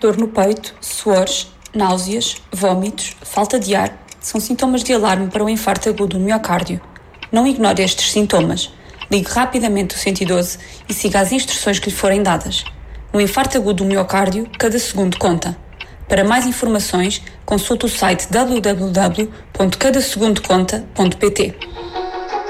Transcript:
dor no peito, suores, náuseas, vômitos, falta de ar são sintomas de alarme para o infarto agudo do miocárdio. Não ignore estes sintomas. Ligue rapidamente o 112 e siga as instruções que lhe forem dadas. No infarto agudo do miocárdio, cada segundo conta. Para mais informações, consulte o site www.cadasegundoconta.pt.